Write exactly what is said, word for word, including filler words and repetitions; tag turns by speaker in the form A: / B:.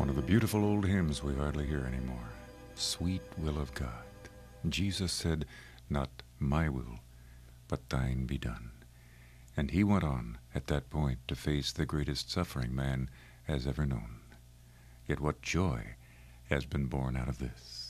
A: One of the beautiful old hymns we hardly hear anymore. Sweet will of God. Jesus said, not my will, but thine be done. And he went on at that point to face the greatest suffering man has ever known. Yet what joy has been born out of this?